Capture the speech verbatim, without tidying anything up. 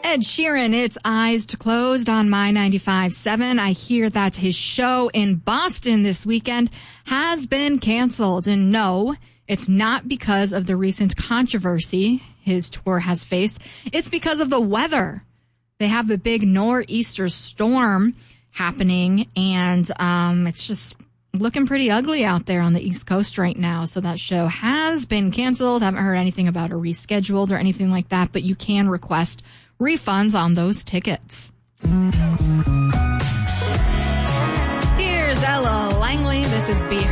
Ed Sheeran, it's Eyes Closed on My ninety-five point seven. I hear that his show in Boston this weekend has been canceled. And no, it's not because of the recent controversy his tour has faced. It's because of the weather. They have a big nor'easter storm happening, and um, it's just looking pretty ugly out there on the East Coast right now. So that show has been canceled. Haven't heard anything about a rescheduled or anything like that, but you can request refunds on those tickets.